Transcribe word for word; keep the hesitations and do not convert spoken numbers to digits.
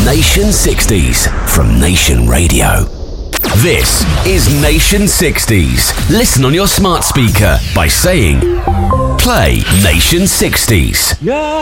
Nation sixties from Nation Radio. This is Nation sixties. Listen on your smart speaker by saying, play Nation sixties. Yeah.